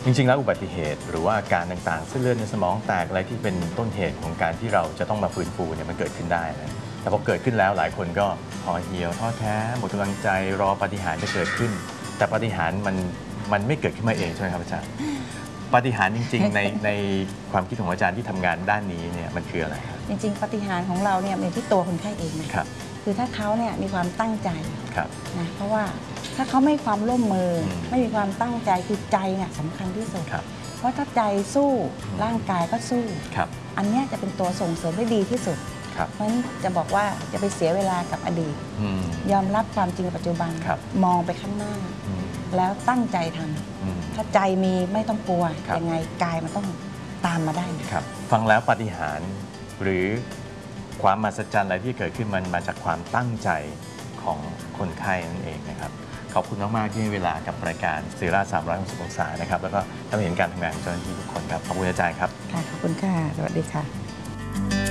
จริงๆแล้วอุบัติเหตุหรือว่าการต่างๆเส้นเลือดในสมองแตกอะไรที่เป็นต้นเหตุของการที่เราจะต้องมาฟื้นฟูเนี่ยมันเกิดขึ้นได้นะแต่พอเกิดขึ้นแล้วหลายคนก็ห่อเหี่ยวท้อแท้หมดกำลังใจรอปาฏิหาริย์จะเกิดขึ้นแต่ปาฏิหาริย์มันไม่เกิดขึ้นมาเองใช่ไหมครับอาจารย์ปาฏิหาริย์จริงๆในความคิดของอาจารย์ที่ทำงานด้านนี้เนี่ยมันคืออะไรครับจริงๆปาฏิหาริย์ของเราเนี่ยเป็นที่ตัวคนไข้เองนะครับคือถ้าเขาเนี่ยมีความตั้งใจนะเพราะว่าถ้าเขาไม่ความร่วมมือไม่มีความตั้งใจคือใจเนี่ยสำคัญที่สุดเพราะถ้าใจสู้ร่างกายก็สู้อันนี้จะเป็นตัวส่งเสริมได้ดีที่สุดเพราะฉะนั้นจะบอกว่าจะไปเสียเวลากับอดีตยอมรับความจริงในปัจจุบันมองไปข้างหน้าแล้วตั้งใจทำถ้าใจมีไม่ต้องกลัวยังไงกายมันต้องตามมาได้ครับฟังแล้วปาฏิหาริย์หรือความมหัศจรรย์อะไรที่เกิดขึ้นมันมาจากความตั้งใจของคนไข้นั่นเองนะครับขอบคุณมากๆที่ให้เวลากับรายการซีรา360 องศานะครับแล้วก็ทำให้เห็นการทำงานของเจ้าหน้าที่ทุกคนครับขอบคุณอาจารย์ครับค่ะขอบคุณค่ะสวัสดีค่ะ